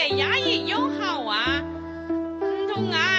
牙龈有好啊，唔通啊？